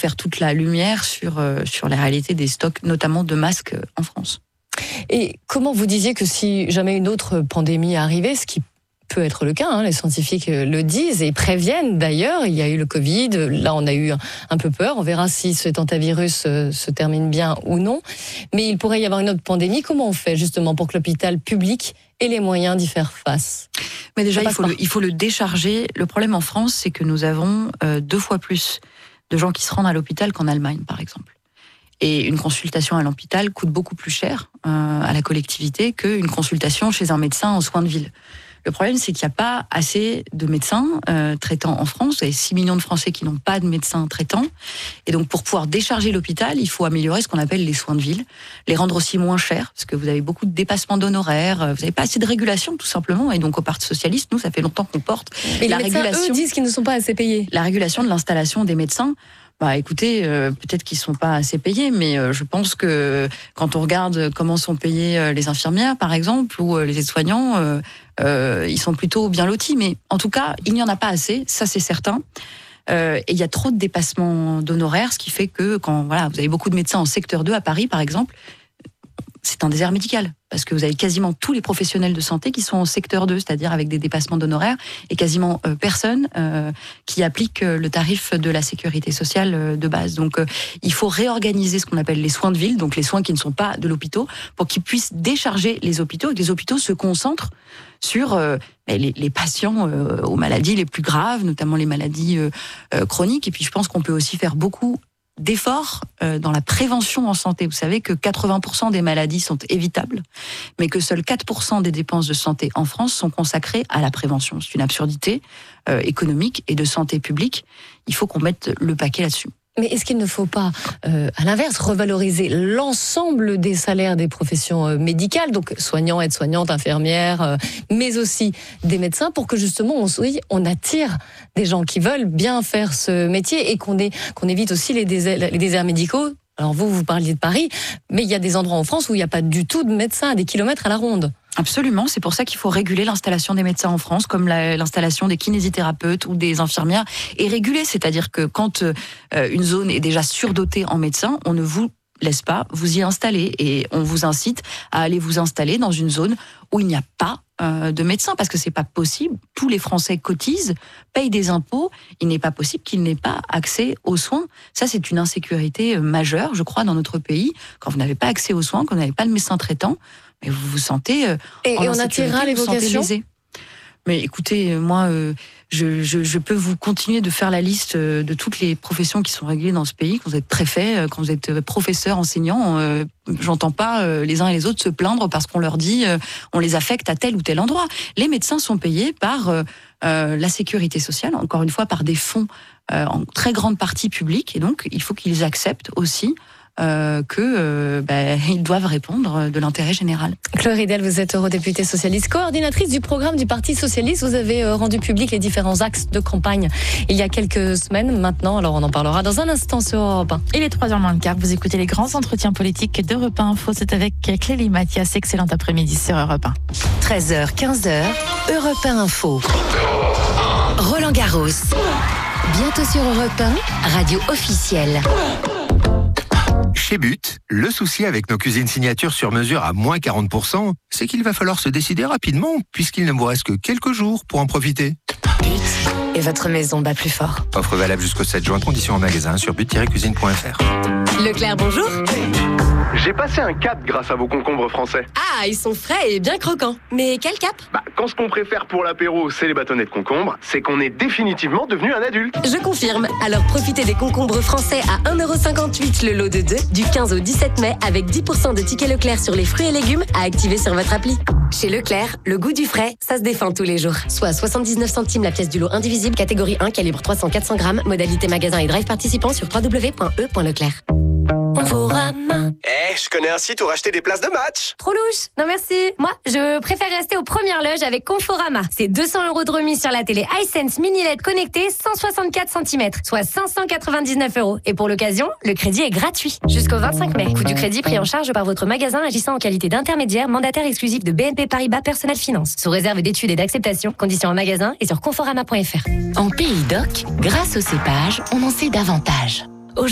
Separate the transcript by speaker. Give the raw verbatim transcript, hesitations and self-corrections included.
Speaker 1: faire toute la lumière sur, euh, sur la réalité des stocks, notamment de masques en France.
Speaker 2: Et comment vous disiez que si jamais une autre pandémie arrivait, ce qui peut être le cas, hein, les scientifiques le disent et préviennent d'ailleurs, il y a eu le Covid, là on a eu un peu peur, on verra si ce tentavirus euh, se termine bien ou non, mais il pourrait y avoir une autre pandémie. Comment on fait justement pour que l'hôpital public ait les moyens d'y faire face?
Speaker 1: Mais déjà il faut, le, il faut le décharger. Le problème en France, c'est que nous avons euh, deux fois plus de gens qui se rendent à l'hôpital qu'en Allemagne par exemple. Et une consultation à l'hôpital coûte beaucoup plus cher euh, à la collectivité qu'une consultation chez un médecin en soins de ville. Le problème, c'est qu'il n'y a pas assez de médecins euh, traitants en France. Il y a six millions de Français qui n'ont pas de médecins traitants. Et donc, pour pouvoir décharger l'hôpital, il faut améliorer ce qu'on appelle les soins de ville, les rendre aussi moins chers, parce que vous avez beaucoup de dépassements d'honoraires, vous n'avez pas assez de régulation, tout simplement. Et donc, au Parti socialiste, nous, ça fait longtemps qu'on porte
Speaker 2: Et
Speaker 1: la
Speaker 2: les médecins,
Speaker 1: régulation.
Speaker 2: eux, disent qu'ils ne sont pas assez payés.
Speaker 1: La régulation de l'installation des médecins. Bah, écoutez, euh, peut-être qu'ils sont pas assez payés, mais euh, je pense que quand on regarde comment sont payées euh, les infirmières, par exemple, ou euh, les aides-soignants, euh, euh, ils sont plutôt bien lotis. Mais en tout cas, il n'y en a pas assez, ça c'est certain. Euh, et il y a trop de dépassements d'honoraires, ce qui fait que quand voilà, vous avez beaucoup de médecins en secteur deux à Paris, par exemple, c'est un désert médical, parce que vous avez quasiment tous les professionnels de santé qui sont en secteur deux, c'est-à-dire avec des dépassements d'honoraires, et quasiment euh, personne euh, qui applique euh, le tarif de la sécurité sociale euh, de base. Donc euh, il faut réorganiser ce qu'on appelle les soins de ville, donc les soins qui ne sont pas de l'hôpital, pour qu'ils puissent décharger les hôpitaux, et que les hôpitaux se concentrent sur euh, les, les patients euh, aux maladies les plus graves, notamment les maladies euh, euh, chroniques. Et puis je pense qu'on peut aussi faire beaucoup d'efforts euh, dans la prévention en santé. Vous savez que quatre-vingts pour cent des maladies sont évitables, mais que seuls quatre pour cent des dépenses de santé en France sont consacrées à la prévention. C'est une absurdité euh, économique et de santé publique. Il faut qu'on mette le paquet là-dessus.
Speaker 2: Mais est-ce qu'il ne faut pas, euh, à l'inverse, revaloriser l'ensemble des salaires des professions euh, médicales, donc soignants, aides-soignantes, infirmières, euh, mais aussi des médecins, pour que justement on, oui, on attire des gens qui veulent bien faire ce métier et qu'on, ait, qu'on évite aussi les déserts, les déserts médicaux. Alors vous, vous parliez de Paris, mais il y a des endroits en France où il n'y a pas du tout de médecins à des kilomètres à la ronde.
Speaker 1: Absolument, c'est pour ça qu'il faut réguler l'installation des médecins en France, comme la, l'installation des kinésithérapeutes ou des infirmières, et réguler, c'est-à-dire que quand euh, une zone est déjà surdotée en médecins, on ne vous laisse pas vous y installer, et on vous incite à aller vous installer dans une zone où il n'y a pas euh, de médecins, parce que c'est pas possible. Tous les Français cotisent, payent des impôts, il n'est pas possible qu'ils n'aient pas accès aux soins. Ça, c'est une insécurité majeure, je crois, dans notre pays. Quand vous n'avez pas accès aux soins, quand vous n'avez pas de médecin traitant, mais vous vous sentez euh,
Speaker 2: et,
Speaker 1: en
Speaker 2: et on attirera les vocations.
Speaker 1: Mais écoutez, moi, euh, je, je, je peux vous continuer de faire la liste de toutes les professions qui sont régulées dans ce pays. Quand vous êtes préfet, quand vous êtes professeur, enseignant, euh, j'entends pas euh, les uns et les autres se plaindre parce qu'on leur dit euh, on les affecte à tel ou tel endroit. Les médecins sont payés par euh, euh, la sécurité sociale, encore une fois par des fonds euh, en très grande partie publics, et donc il faut qu'ils acceptent aussi Euh, que euh, bah, ils doivent répondre de l'intérêt général.
Speaker 2: Chloé Ridel, vous êtes eurodéputée socialiste, coordinatrice du programme du Parti socialiste. Vous avez euh, rendu public les différents axes de campagne il y a quelques semaines maintenant. Alors on en parlera dans un instant sur Europe un.
Speaker 3: Il est trois heures moins le quart. Vous écoutez les grands entretiens politiques d'Europe un Info. C'est avec Clélie Mathias. Excellent après-midi sur Europe un.
Speaker 4: treize heures, quinze heures, Europe un Info. Roland Garros. Bientôt sur Europe un, radio officielle.
Speaker 5: Chez But, le souci avec nos cuisines signature sur mesure à moins quarante pour cent, c'est qu'il va falloir se décider rapidement, puisqu'il ne vous reste que quelques jours pour en profiter.
Speaker 4: But, et votre maison bat plus fort.
Speaker 5: Offre valable jusqu'au sept juin, conditions en magasin sur but tiret cuisine point f r.
Speaker 4: Leclerc, bonjour.
Speaker 6: J'ai passé un cap grâce à vos concombres français.
Speaker 4: Ah, ils sont frais et bien croquants. Mais quel cap?
Speaker 6: Bah, quand ce qu'on préfère pour l'apéro, c'est les bâtonnets de concombre, c'est qu'on est définitivement devenu un adulte.
Speaker 4: Je confirme. Alors profitez des concombres français à un euro cinquante-huit le lot de deux, du quinze au dix-sept mai, avec dix pour cent de tickets Leclerc sur les fruits et légumes à activer sur votre appli. Chez Leclerc, le goût du frais, ça se défend tous les jours. Soit soixante-dix-neuf centimes la pièce du lot indivisible, catégorie un, calibre trois cents à quatre cents grammes, modalité magasin et drive participant sur w w w point e point leclerc.
Speaker 7: Conforama. Eh, je connais un site où racheter des places de match.
Speaker 8: Trop louche. Non merci. Moi, je préfère rester aux premières loges avec Conforama. C'est deux cents euros de remise sur la télé iSense Mini L E D connectée cent soixante-quatre centimètres, soit cinq cent quatre-vingt-dix-neuf euros. Et pour l'occasion, le crédit est gratuit. Jusqu'au vingt-cinq mai. Coût du crédit pris en charge par votre magasin agissant en qualité d'intermédiaire, mandataire exclusif de B N P Paribas Personnel Finance. Sous réserve d'études et d'acceptation. Conditions en magasin et sur conforama point f r.
Speaker 4: En Pays d'Oc, grâce au cépage, on en sait davantage.